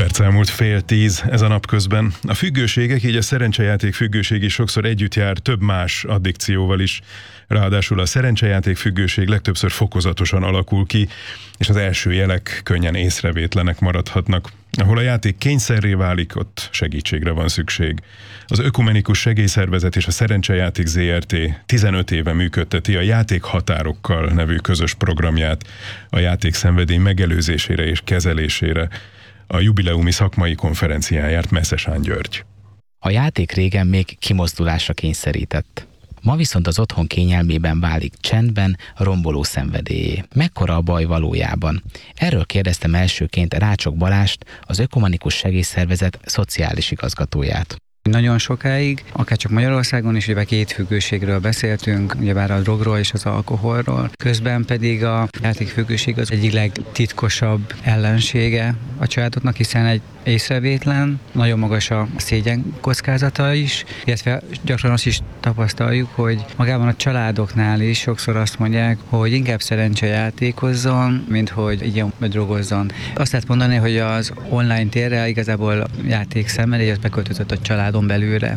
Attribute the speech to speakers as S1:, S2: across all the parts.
S1: perc elmúlt 9:30 ez a napközben. A függőségek, így a szerencsejáték függőség is sokszor együtt jár több más addikcióval is. Ráadásul a szerencsejáték függőség legtöbbször fokozatosan alakul ki, és az első jelek könnyen észrevétlenek maradhatnak. Ahol a játék kényszerré válik, ott segítségre van szükség. Az Ökumenikus Segélyszervezet és a Szerencsejáték Zrt. 15 éve működteti a Játék határokkal nevű közös programját a játékszenvedély megelőzésére és kezelésére. A jubileumi szakmai konferencián járt Meszesán György.
S2: A játék régen még kimozdulásra kényszerített. Ma viszont az otthon kényelmében válik csendben romboló szenvedélyé. Mekkora a baj valójában? Erről kérdeztem elsőként Rácsok Balást, az Ökumenikus Segélyszervezet szociális igazgatóját.
S3: Nagyon sokáig, akárcsak Magyarországon is, ugye két függőségről beszéltünk, ugyebár a drogról és az alkoholról. Közben pedig a játékfüggőség az egyik legtitkosabb ellensége a családoknak, hiszen egy észrevétlen, nagyon magas a szégyen kockázata is, illetve gyakran azt is tapasztaljuk, hogy magában a családoknál is sokszor azt mondják, hogy inkább szerencsejátékozzon, mint hogy igyon vagy drogozzon. Azt lehet mondani, hogy az online térre igazából játékszenvedély az beköltözött a családon belülre.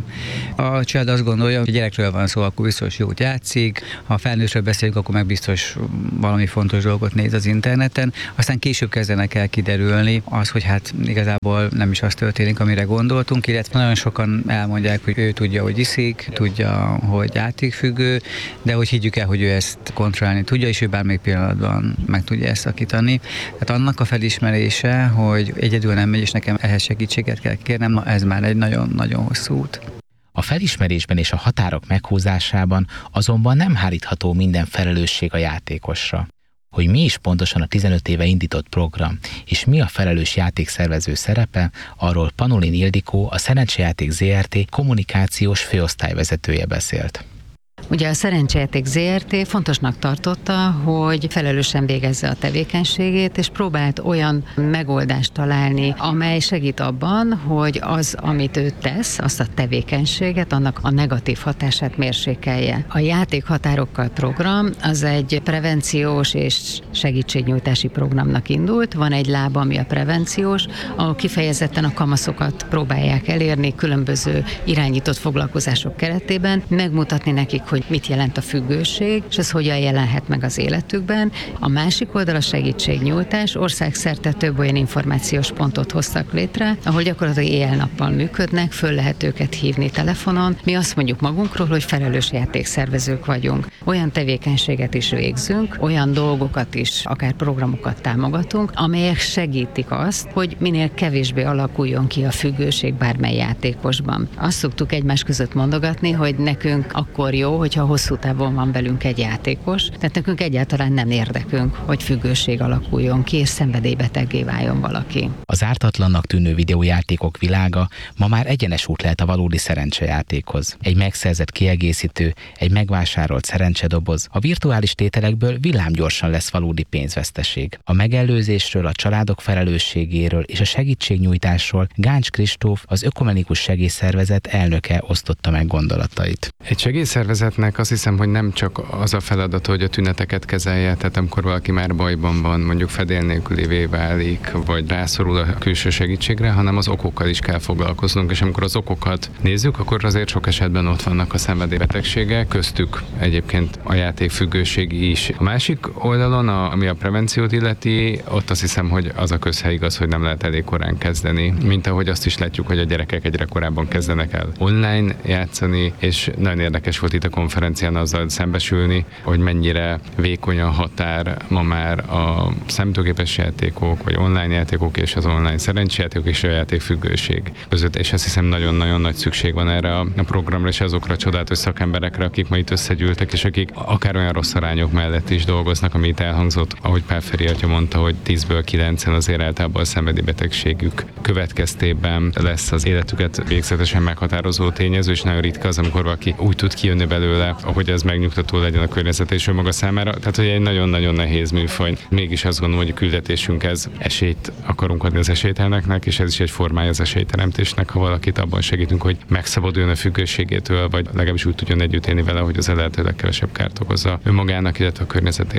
S3: A család azt gondolja, hogy a gyerekről van szó, akkor biztos jót játszik, ha felnőttről beszélünk, akkor meg biztos valami fontos dolgot néz az interneten, aztán később kezdenek el kiderülni az, hogy hát igazából nem is az történik, amire gondoltunk, illetve nagyon sokan elmondják, hogy ő tudja, hogy iszik, tudja, hogy játékfüggő, de hogy higgyük el, hogy ő ezt kontrollálni tudja, és ő bármelyik pillanatban meg tudja ezt szakítani. Tehát annak a felismerése, hogy egyedül nem megy, és nekem ehhez segítséget kell kérnem, ez már egy nagyon-nagyon hosszú út.
S2: A felismerésben és a határok meghúzásában azonban nem hárítható minden felelősség a játékosra. Hogy mi is pontosan a 15 éve indított program, és mi a felelős játékszervező szerepe, arról Panolin Ildikó, a Szerencsejáték Zrt. Kommunikációs főosztályvezetője beszélt.
S4: Ugye a Szerencsejáték Zrt. Fontosnak tartotta, hogy felelősen végezze a tevékenységét, és próbált olyan megoldást találni, amely segít abban, hogy az, amit ő tesz, azt a tevékenységet, annak a negatív hatását mérsékelje. A Játék határokkal program az egy prevenciós és segítségnyújtási programnak indult. Van egy lába, ami a prevenciós, ahol kifejezetten a kamaszokat próbálják elérni különböző irányított foglalkozások keretében, megmutatni nekik, hogy mit jelent a függőség, és ez hogyan jelenhet meg az életükben. A másik oldal a segítségnyújtás. Országszerte több olyan információs pontot hoztak létre, ahol gyakorlatilag éjjel-nappal működnek, föl lehet őket hívni telefonon. Mi azt mondjuk magunkról, hogy felelős játékszervezők vagyunk. Olyan tevékenységet is végzünk, olyan dolgokat is, akár programokat támogatunk, amelyek segítik azt, hogy minél kevésbé alakuljon ki a függőség bármely játékosban. Azt szoktuk egymás között mondogatni, hogy nekünk akkor jó, hogyha hosszú távon van velünk egy játékos, tehát nekünk egyáltalán nem érdekünk, hogy függőség alakuljon ki, és szenvedélybeteggé váljon valaki.
S2: Az ártatlannak tűnő videójátékok világa ma már egyenes út lehet a valódi szerencsejátékhoz. Egy megszerzett kiegészítő, egy megvásárolt szerencsedoboz, a virtuális tételekből villámgyorsan lesz valódi pénzveszteség. A megelőzésről, a családok felelősségéről és a segítségnyújtásról Gáncs Kristóf, az Ökumenikus Segélyszervezet elnöke osztotta meg gondolatait.
S5: Egy segélyszervezetnek azt hiszem, hogy nem csak az a feladat, hogy a tüneteket kezelje, tehát amikor valaki már bajban van, mondjuk fedél nélkülivé válik, vagy rászorul a külső segítségre, hanem az okokkal is kell foglalkoznunk, és amikor az okokat nézzük, akkor azért sok esetben ott vannak a szenvedélybetegségek, köztük egyébként a játékfüggőség is. A másik oldalon, ami a prevenciót illeti, ott azt hiszem, hogy az a közhely igaz, hogy nem lehet elég korán kezdeni, mint ahogy azt is látjuk, hogy a gyerekek egyre korábban kezdenek el online játszani, és nagyon érdekes volt itt a konferencián azzal szembesülni, hogy mennyire vékony a határ ma már a számítógépes játékok, vagy online játékok és az online szerencsejátékok és a játékfüggőség között, és azt hiszem nagyon-nagyon nagy szükség van erre a programra, és azokra a csodálatos szakemberekre, akik ma itt összegyűltek, és akik akár olyan rossz arányok mellett is dolgoznak, ami itt elhangzott, ahogy Pál Feri atya mondta, hogy 10-ből 9-en azért általában a szenvedélybetegségük következtében lesz az életüket végzetesen meghatározó tényező, és nagyon ritka az, amikor valaki úgy tud kijönni belőle, ahogy ez megnyugtató legyen a környezet és önmaga számára. Tehát, hogy egy nagyon-nagyon nehéz műfaj. Mégis azt gondolom, hogy a küldetésünk ez, esélyt akarunk adni az esélyteleneknek, és ez is egy formája az esélyteremtésnek, ha valakit abban segítünk, hogy megszabaduljon a függőségétől, vagy legalábbis úgy tudjon együtt élni vele, hogy az a lehető legkevesebb kárt okozza önmagának, illetve a környezetének.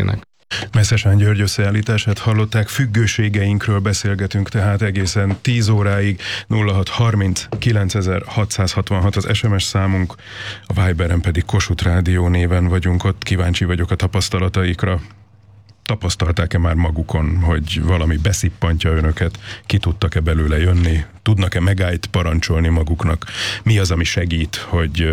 S1: Messzesán György összeállítását hallották, függőségeinkről beszélgetünk tehát egészen 10 óráig. 0630 9666 az SMS számunk, a Viberen pedig Kossuth Rádió néven vagyunk ott. Kíváncsi vagyok a tapasztalataikra. Tapasztalták-e már magukon, hogy valami beszippantja önöket? Ki tudtak-e belőle jönni? Tudnak-e megállt parancsolni maguknak? Mi az, ami segít, hogy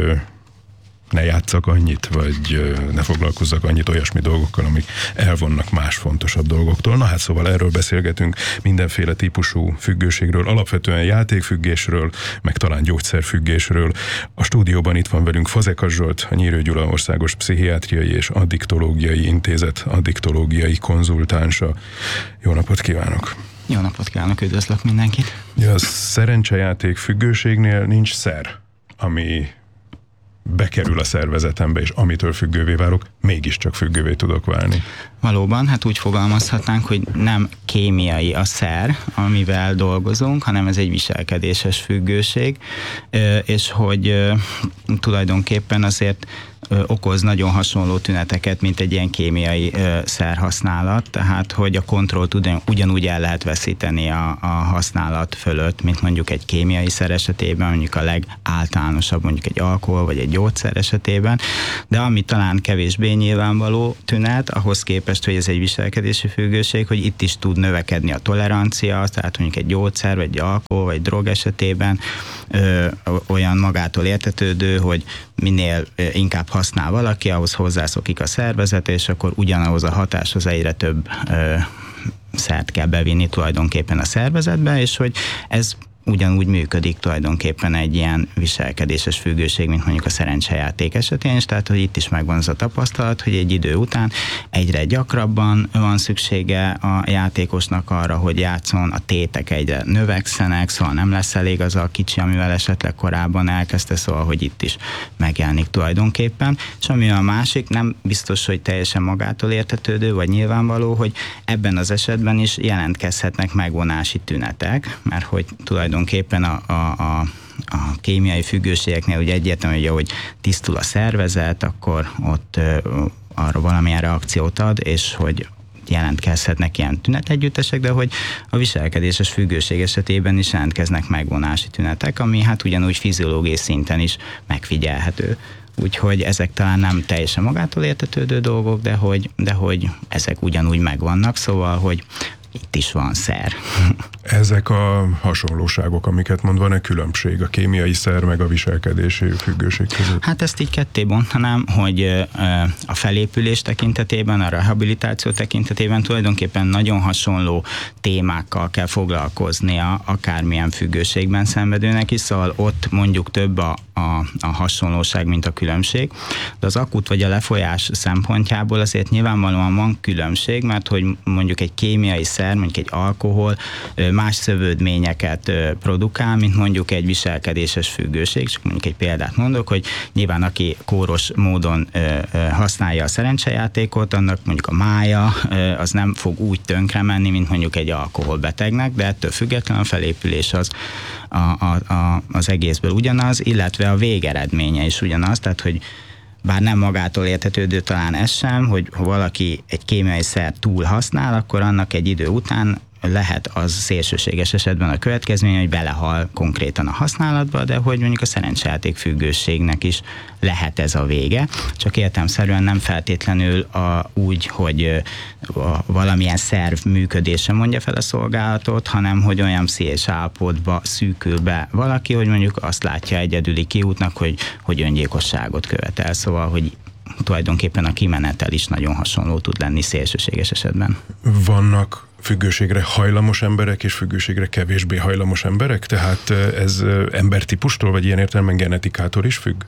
S1: ne játsszak annyit, vagy ne foglalkozzak annyit olyasmi dolgokkal, amik elvonnak más fontosabb dolgoktól. Na hát szóval erről beszélgetünk, mindenféle típusú függőségről, alapvetően játékfüggésről, meg talán gyógyszerfüggésről. A stúdióban itt van velünk Fazekas Zsolt, a Nyírő Gyula Országos Pszichiátriai és Addiktológiai Intézet addiktológiai konzultánsa. Jó napot kívánok!
S6: Jó napot kívánok, üdvözlök mindenkit!
S1: A szerencsejáték függőségnél nincs szer, ami bekerül a szervezetembe, és amitől függővé válok, mégiscsak függővé tudok válni.
S6: Valóban, hát úgy fogalmazhatnánk, hogy nem kémiai a szer, amivel dolgozunk, hanem ez egy viselkedéses függőség, és hogy tulajdonképpen azért okoz nagyon hasonló tüneteket, mint egy ilyen kémiai szerhasználat, tehát hogy a kontrollt ugyanúgy el lehet veszíteni a használat fölött, mint mondjuk egy kémiai szer esetében, mondjuk a legáltalánosabb, mondjuk egy alkohol vagy egy gyógyszer esetében, de ami talán kevésbé nyilvánvaló tünet, ahhoz képest, hogy ez egy viselkedési függőség, hogy itt is tud növekedni a tolerancia, tehát mondjuk egy gyógyszer, vagy egy alkohol, vagy drog esetében olyan magától értetődő, hogy minél inkább használ valaki, ahhoz hozzászokik a szervezet, és akkor ugyanahoz a hatáshoz egyre több szert kell bevinni tulajdonképpen a szervezetbe, és hogy ez ugyanúgy működik tulajdonképpen egy ilyen viselkedéses függőség, mint mondjuk a szerencsejáték esetén is, tehát hogy itt is megvan az a tapasztalat, hogy egy idő után egyre gyakrabban van szüksége a játékosnak arra, hogy játszon, a tétek egyre növekszenek, szóval nem lesz elég az a kicsi, amivel esetleg korábban elkezdte, szóval hogy itt is megjelenik tulajdonképpen. És ami a másik, nem biztos, hogy teljesen magától értetődő, vagy nyilvánvaló, hogy ebben az esetben is jelentkezhetnek megvonási tünetek, mert hogy tulajdonképpen a kémiai függőségeknél ugye egyértelmű, hogy ahogy tisztul a szervezet, akkor ott arra valamilyen reakciót ad, és hogy jelentkezhetnek ilyen tünetegyüttesek, de hogy a viselkedéses függőség esetében is jelentkeznek megvonási tünetek, ami hát ugyanúgy fiziológiai szinten is megfigyelhető. Úgyhogy ezek talán nem teljesen magától értetődő dolgok, de hogy ezek ugyanúgy megvannak, szóval, hogy itt is van szer.
S1: Ezek a hasonlóságok, amiket mond, van-e különbség a kémiai szer meg a viselkedési függőség között?
S6: Hát ezt így ketté bontanám, hogy a felépülés tekintetében, a rehabilitáció tekintetében tulajdonképpen nagyon hasonló témákkal kell foglalkoznia akármilyen függőségben szenvedőnek is, szóval ott mondjuk több a hasonlóság, mint a különbség. De az akut vagy a lefolyás szempontjából azért nyilvánvalóan van különbség, mert hogy mondjuk egy kémiai szer, mondjuk egy alkohol más szövődményeket produkál, mint mondjuk egy viselkedéses függőség. Csak mondjuk egy példát mondok, hogy nyilván aki kóros módon használja a szerencsejátékot, annak mondjuk a mája az nem fog úgy tönkre menni, mint mondjuk egy alkoholbetegnek, de ettől függetlenül a felépülés az egészből ugyanaz, illetve a végeredménye is ugyanaz, tehát hogy bár nem magától értetődő talán ez sem, hogy ha valaki egy kémiai szert túl használ, akkor annak egy idő után lehet az szélsőséges esetben a következmény, hogy belehal konkrétan a használatba, de hogy mondjuk a szerencsejáték függőségnek is lehet ez a vége. Csak értelemszerűen nem feltétlenül úgy, hogy valamilyen szerv működése mondja fel a szolgálatot, hanem hogy olyan pszichés állapotba szűkül be valaki, hogy mondjuk azt látja egyedüli kiútnak, hogy öngyilkosságot követel. Szóval, hogy tulajdonképpen a kimenetel is nagyon hasonló tud lenni szélsőséges esetben.
S1: Vannak függőségre hajlamos emberek és függőségre kevésbé hajlamos emberek? Tehát ez embertípustól, vagy ilyen értelemben genetikától is függ?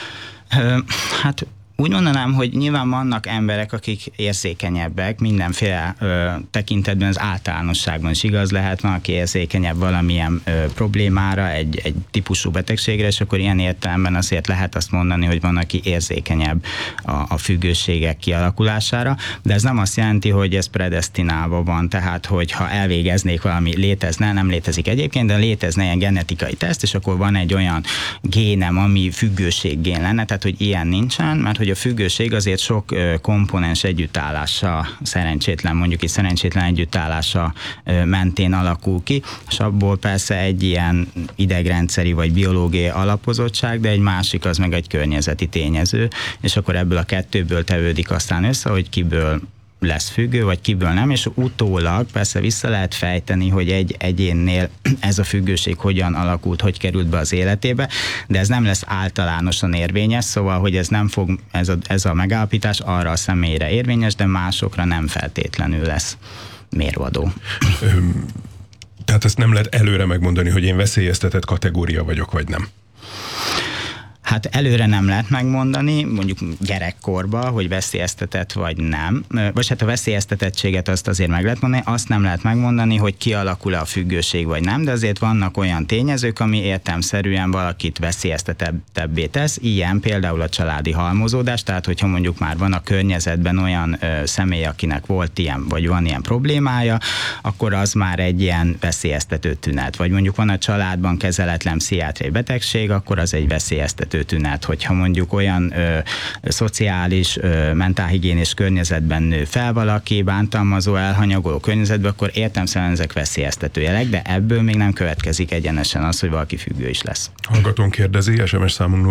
S6: Hát úgy mondanám, hogy nyilván vannak emberek, akik érzékenyebbek, mindenféle tekintetben az általánosságban is igaz lehet, van, aki érzékenyebb valamilyen problémára, egy típusú betegségre, és akkor ilyen értelemben azért lehet azt mondani, hogy van, aki érzékenyebb a függőségek kialakulására, de ez nem azt jelenti, hogy ez predesztinálva van, tehát hogyha elvégeznék valami, létezne, nem létezik egyébként, de létezne ilyen genetikai teszt, és akkor van egy olyan génem, ami függőséggén lenne, tehát hogy ilyen nincsen, mert hogy hogy a függőség azért sok komponens együttállása, mondjuk egy szerencsétlen együttállása mentén alakul ki, és abból persze egy ilyen idegrendszeri vagy biológiai alapozottság, de egy másik az meg egy környezeti tényező, és akkor ebből a kettőből tevődik aztán össze, hogy kiből lesz függő, vagy kiből nem, és utólag persze vissza lehet fejteni, hogy egy egyénnél ez a függőség hogyan alakult, hogy került be az életébe, de ez nem lesz általánosan érvényes, szóval, hogy ez nem fog, ez a megállapítás arra a személyre érvényes, de másokra nem feltétlenül lesz mérvadó.
S1: Tehát ezt nem lehet előre megmondani, hogy én veszélyeztetett kategória vagyok, vagy nem.
S6: Hát előre nem lehet megmondani, mondjuk gyerekkorban, hogy veszélyeztetett vagy nem. Vagy hát a veszélyeztetettséget azt azért meg lehet mondani, azt nem lehet megmondani, hogy kialakul-e a függőség vagy nem, de azért vannak olyan tényezők, ami értelemszerűen valakit veszélyeztetettebbé tesz. Ilyen például a családi halmozódás, tehát hogyha mondjuk már van a környezetben olyan személy, akinek volt ilyen, vagy van ilyen problémája, akkor az már egy ilyen veszélyeztető tünet. Vagy mondjuk van a családban kezeletlen pszichiátriai betegség, akkor az egy veszélyeztető tünet, hogyha mondjuk olyan szociális, mentálhigiénés környezetben nő fel valaki, bántalmazó, elhanyagoló környezetben, akkor értelemszerűen ezek veszélyeztető jelek, de ebből még nem következik egyenesen az, hogy valaki függő is lesz.
S1: Hallgatón kérdezi, SMS számunk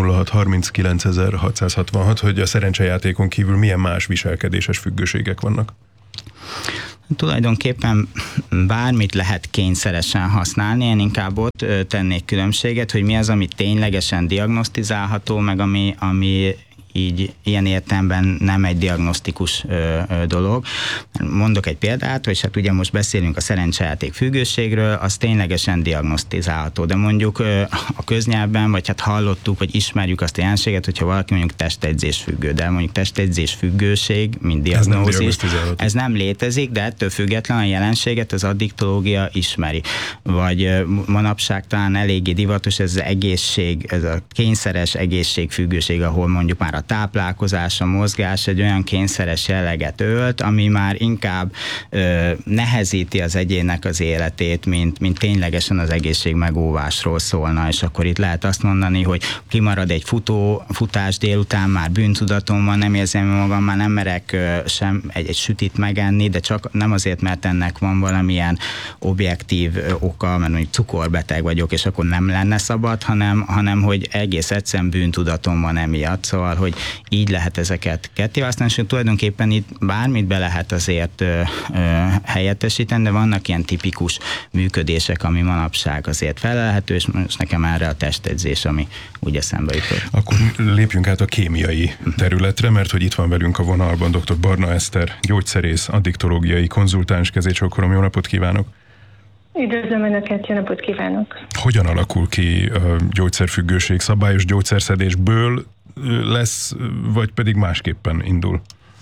S1: 0639 hogy a szerencsejátékon kívül milyen más viselkedéses függőségek vannak?
S6: Tulajdonképpen bármit lehet kényszeresen használni, én inkább ott tennék különbséget, hogy mi az, ami ténylegesen diagnosztizálható, meg ami így ilyen értelemben nem egy diagnosztikus dolog. Mondok egy példát, hogy hát ugye most beszélünk a szerencsejáték függőségről, az ténylegesen diagnosztizálható, de mondjuk a köznyelvben, vagy hát hallottuk, vagy ismerjük azt a jelenséget, hogyha valaki mondjuk testedzés függő, de mondjuk testedzés függőség, mint diagnózis, ez nem létezik, de ettől független a jelenséget az addiktológia ismeri. Vagy manapság talán eléggé divatos ez az egészség, ez a kényszeres egészségfüggőség, ahol mondjuk már a táplálkozás, a mozgás egy olyan kényszeres jelleget ölt, ami már inkább nehezíti az egyénnek az életét, mint ténylegesen az egészség megóvásról szólna, és akkor itt lehet azt mondani, hogy kimarad egy futás délután, már bűntudatom van, nem érzem magam, már nem merek sem egy sütit megenni, de csak nem azért, mert ennek van valamilyen objektív oka, mert mondjuk cukorbeteg vagyok, és akkor nem lenne szabad, hanem hogy egész egyszerűen bűntudatom van emiatt, szóval, hogy így lehet ezeket kettéválasztani, és tulajdonképpen itt bármit be lehet azért helyettesíteni, de vannak ilyen tipikus működések, ami manapság azért felelhető, és most nekem erre a testedzés, ami úgy eszembe jutott.
S1: Akkor lépjünk át a kémiai területre, mert hogy itt van velünk a vonalban dr. Barna Eszter, gyógyszerész, addiktológiai konzultáns, kezét-sokkorom, jó napot kívánok!
S7: Üdvözlöm Önöket, jó napot kívánok!
S1: Hogyan alakul ki a gyógyszerfüggőség? Szabályos gyógyszerszedésből lesz, vagy pedig másképpen indul?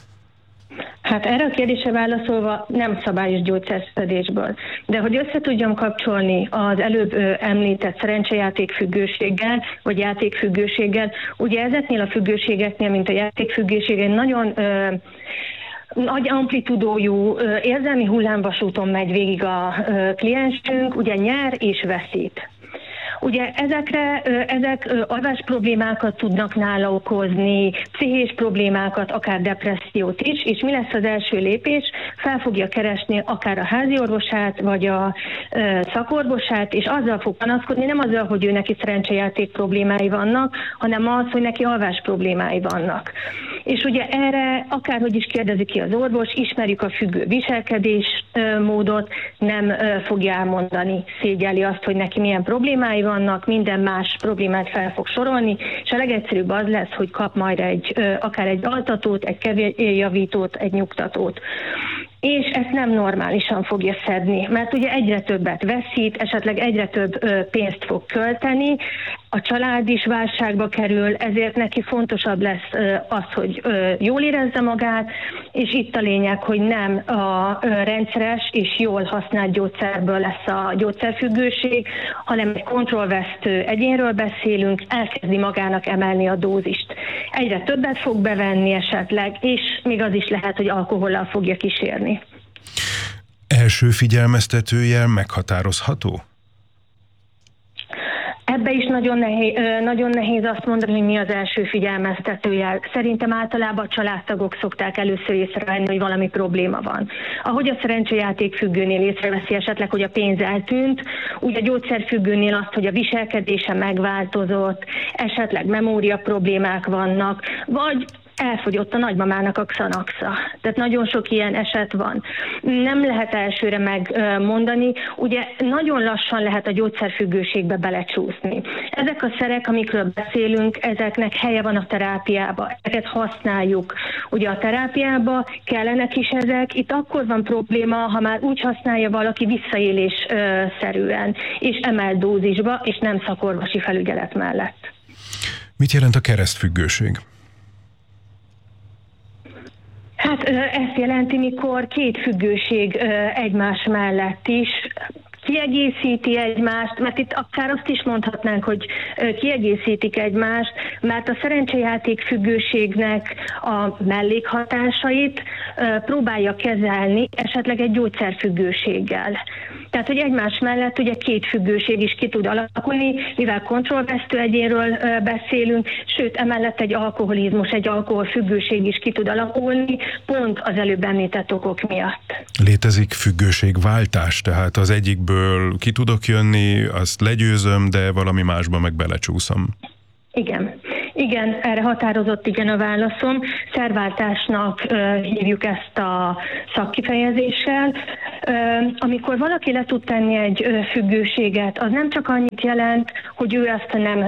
S7: Hát erre a kérdésre válaszolva nem szabályos gyógyszerszedésből. De hogy össze tudjam kapcsolni az előbb említett szerencsejátékfüggőséggel, vagy játékfüggőséggel, ugye ezeknél a függőségeknél, mint a játékfüggőségen nagyon nagy amplitudójú érzelmi hullámvasúton megy végig a kliensünk, ugye nyer és veszít. Ugye ezek alvás problémákat tudnak nála okozni, pszichés problémákat, akár depressziót is, és mi lesz az első lépés? Fel fogja keresni akár a háziorvosát, vagy a szakorvosát, és azzal fog panaszkodni, nem azzal, hogy ő neki szerencsejáték problémái vannak, hanem az, hogy neki alvás problémái vannak. És ugye erre akárhogy is kérdezi ki az orvos, ismerjük a függő viselkedésmódot, nem fogja elmondani, szégyeli azt, hogy neki milyen problémái vannak, minden más problémát fel fog sorolni, és a legegyszerűbb az lesz, hogy kap majd akár egy altatót, egy kevérjavítót, egy nyugtatót. És ezt nem normálisan fogja szedni, mert ugye egyre többet veszít, esetleg egyre több pénzt fog költeni, a család is válságba kerül, ezért neki fontosabb lesz az, hogy jól érezze magát, és itt a lényeg, hogy nem a rendszeres és jól használt gyógyszerből lesz a gyógyszerfüggőség, hanem egy kontrollvesztő egyénről beszélünk, elkezdi magának emelni a dózist. Egyre többet fog bevenni esetleg, és még az is lehet, hogy alkohollal fogja kísérni.
S1: Első figyelmeztetőjel meghatározható?
S7: Ebbe is nagyon nehéz azt mondani, hogy mi az első figyelmeztetőjel. Szerintem általában a családtagok szokták először észrevenni, hogy valami probléma van. Ahogy a szerencsejáték függőnél észreveszi esetleg, hogy a pénz eltűnt, úgy a gyógyszerfüggőnél azt, hogy a viselkedése megváltozott, esetleg memória problémák vannak, vagy elfogyott a nagymamának a Xanaxa. Tehát nagyon sok ilyen eset van. Nem lehet elsőre megmondani, ugye nagyon lassan lehet a gyógyszerfüggőségbe belecsúszni. Ezek a szerek, amikről beszélünk, ezeknek helye van a terápiába. Ezeket használjuk. Ugye a terápiába kellenek is ezek. Itt akkor van probléma, ha már úgy használja valaki visszaélésszerűen, és emelt dózisba, és nem szakorvosi felügyelet mellett.
S1: Mit jelent a keresztfüggőség?
S7: Hát ezt jelenti, mikor két függőség egymás mellett is kiegészíti egymást, mert itt akár azt is mondhatnánk, hogy kiegészítik egymást, mert a szerencsejáték függőségnek a mellékhatásait próbálja kezelni esetleg egy gyógyszerfüggőséggel. Tehát, hogy egymás mellett ugye két függőség is ki tud alakulni, mivel kontrollvesztő egyénről beszélünk, sőt, emellett egy alkoholizmus, egy alkoholfüggőség is ki tud alakulni, pont az előbb említett okok miatt.
S1: Létezik függőségváltás, tehát az egyikből ki tudok jönni, azt legyőzöm, de valami másba meg belecsúszom. Igen, erre határozott igen a válaszom. Szerváltásnak hívjuk ezt a szakkifejezéssel. Amikor valaki le tud tenni egy függőséget, az nem csak annyit jelent, hogy ő ezt nem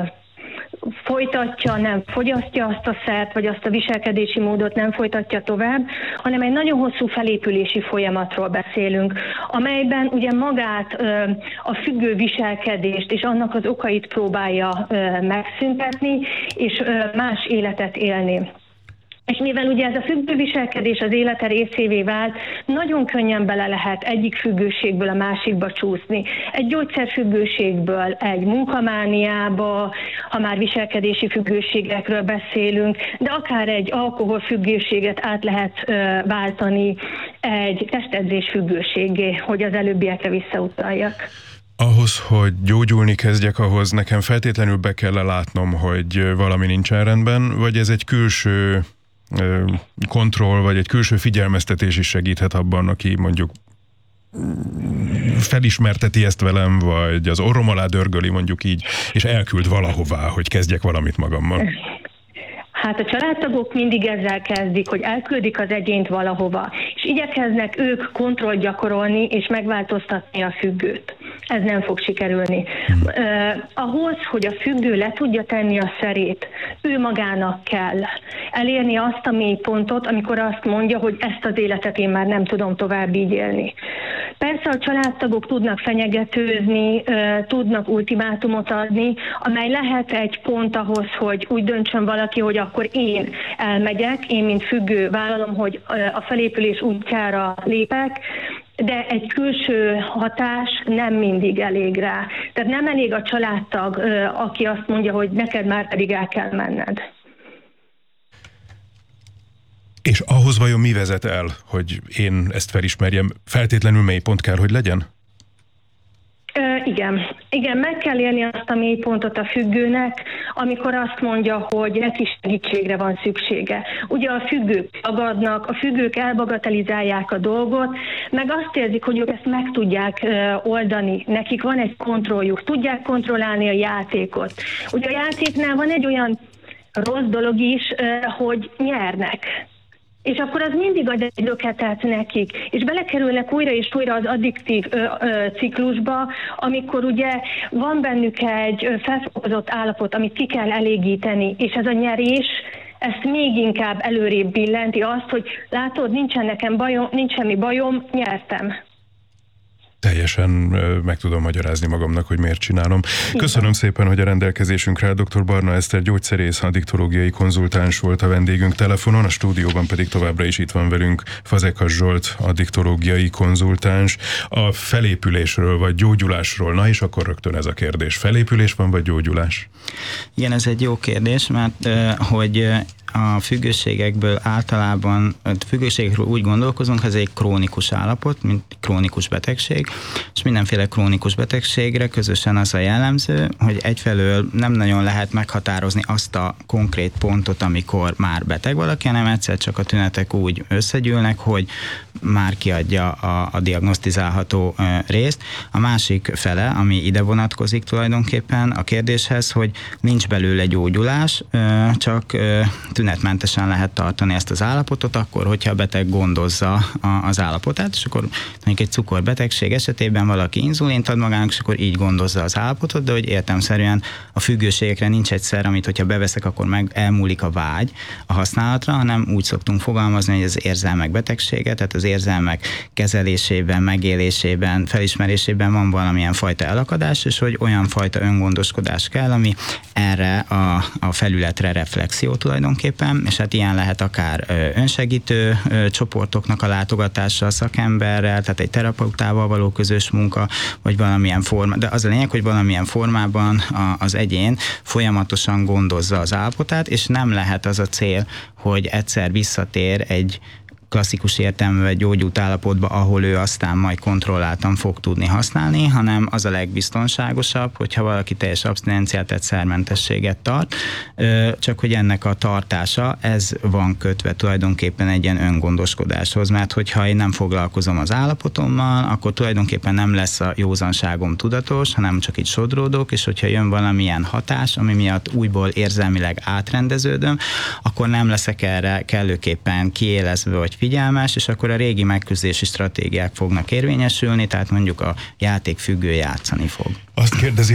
S1: folytatja, nem fogyasztja azt a szert, vagy azt a viselkedési módot nem folytatja tovább, hanem egy nagyon hosszú felépülési folyamatról beszélünk, amelyben ugye magát a függő viselkedést és annak az okait próbálja megszüntetni, és más életet élni. És mivel ugye ez a függő viselkedés az élete részévé vált, nagyon könnyen bele lehet egyik függőségből a másikba csúszni. Egy gyógyszerfüggőségből egy munkamániába, ha már viselkedési függőségekről beszélünk, de akár egy alkoholfüggőséget át lehet váltani egy testedzés függőségé, hogy az előbbiekre visszautaljak. Ahhoz, hogy gyógyulni kezdjek, ahhoz nekem feltétlenül be kell látnom, hogy valami nincsen rendben, vagy ez egy külső kontroll, vagy egy külső figyelmeztetés is segíthet abban, aki mondjuk felismerteti ezt velem, vagy az orrom alá dörgöli mondjuk így, és elküld valahová, hogy kezdjek valamit magammal.
S7: Hát a családtagok mindig ezzel kezdik, hogy elküldik az egyént valahova, és igyekeznek ők kontrollt gyakorolni és megváltoztatni a függőt. Ez nem fog sikerülni. Ahhoz, hogy a függő le tudja tenni a szerét, ő magának kell elérni azt a mélypontot, amikor azt mondja, hogy ezt az életet én már nem tudom tovább így élni. Persze a családtagok tudnak fenyegetőzni, tudnak ultimátumot adni, amely lehet egy pont ahhoz, hogy úgy döntsön valaki, hogy akkor én elmegyek, én mint függő vállalom, hogy a felépülés útjára lépek, de egy külső hatás nem mindig elég rá. Tehát nem elég a családtag, aki azt mondja, hogy neked már pedig el kell menned.
S1: És ahhoz vajon mi vezet el, hogy én ezt felismerjem? Feltétlenül mélypont kell, hogy legyen?
S7: Igen, meg kell élni azt a mélypontot a függőnek, amikor azt mondja, hogy neki segítségre van szüksége. Ugye a függők tagadnak, a függők elbagatelizálják a dolgot, meg azt érzik, hogy ők ezt meg tudják oldani. Nekik van egy kontrolljuk, tudják kontrollálni a játékot. Ugye a játéknál van egy olyan rossz dolog is, hogy nyernek. És akkor az mindig ad egy löketet nekik, és belekerülnek újra és újra az addiktív ciklusba, amikor ugye van bennük egy felfokozott állapot, amit ki kell elégíteni, és ez a nyerés, ezt még inkább előrébb billenti azt, hogy látod, nincsen nekem bajom, nincs semmi bajom, nyertem.
S1: Teljesen meg tudom magyarázni magamnak, hogy miért csinálom. Köszönöm szépen, hogy a rendelkezésünkre áll. Dr. Barna Eszter gyógyszerész, addiktológiai konzultáns volt a vendégünk telefonon, a stúdióban pedig továbbra is itt van velünk Fazekas Zsolt, addiktológiai konzultáns. A felépülésről vagy gyógyulásról, na és akkor rögtön ez a kérdés. Felépülés van vagy gyógyulás?
S6: Igen, ez egy jó kérdés, mert hogy a függőségekből általában, függőségekről úgy gondolkozunk, ez egy krónikus állapot, mint krónikus betegség, és mindenféle krónikus betegségre közösen az a jellemző, hogy egyfelől nem nagyon lehet meghatározni azt a konkrét pontot, amikor már beteg valaki, hanem egyszer csak a tünetek úgy összegyűlnek, hogy már kiadja a diagnosztizálható részt. A másik fele, ami ide vonatkozik tulajdonképpen a kérdéshez, hogy nincs belőle gyógyulás, csak tünetmentesen lehet tartani ezt az állapotot, akkor, hogyha a beteg gondozza az állapotát, és akkor mondjuk egy cukorbetegség esetében valaki inzulint ad magának, és akkor így gondozza az állapotot, de hogy értelemszerűen a függőségekre nincs egy szer, amit hogyha beveszek, akkor meg elmúlik a vágy a használatra, hanem úgy szoktunk fogalmazni, hogy az érzelmek betegsége, tehát az érzelmek kezelésében, megélésében, felismerésében van valamilyen fajta elakadás, és hogy olyan fajta öngondoskodás kell, ami erre a felületre reflexió tulajdonképpen, és hát ilyen lehet akár önsegítő csoportoknak a látogatása a szakemberrel, tehát egy terapeutával való közös munka, vagy valamilyen forma, de az a lényeg, hogy valamilyen formában az egyén folyamatosan gondozza az állapotát, és nem lehet az a cél, hogy egyszer visszatér egy klasszikus értelművel gyógyult állapotba, ahol ő aztán majd kontrolláltan fog tudni használni, hanem az a legbiztonságosabb, hogyha valaki teljes abszinenciát, tehát szermentességet tart, csak hogy ennek a tartása, ez van kötve tulajdonképpen egy ilyen öngondoskodáshoz, mert hogyha én nem foglalkozom az állapotommal, akkor tulajdonképpen nem lesz a józanságom tudatos, hanem csak itt sodródok, és hogyha jön valamilyen hatás, ami miatt újból érzelmileg átrendeződöm, akkor nem leszek erre kellőképpen kiélezve vagy figyelmes, és akkor a régi megküzdési stratégiák fognak érvényesülni, tehát mondjuk a játékfüggő játszani fog.
S1: Azt kérdezi